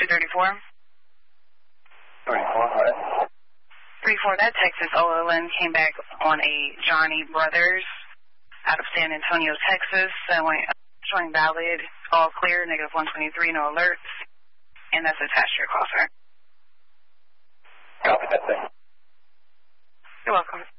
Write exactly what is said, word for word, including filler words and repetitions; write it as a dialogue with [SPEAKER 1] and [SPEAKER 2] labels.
[SPEAKER 1] thirty-four.
[SPEAKER 2] thirty-four, right?
[SPEAKER 1] thirty-four, that Texas O L N came back on a Johnny Brothers out of San Antonio, Texas. That went showing valid, all clear, negative one twenty-three, no alerts. And that's attached to your call, sir.
[SPEAKER 2] Copy that thing.
[SPEAKER 1] You're welcome.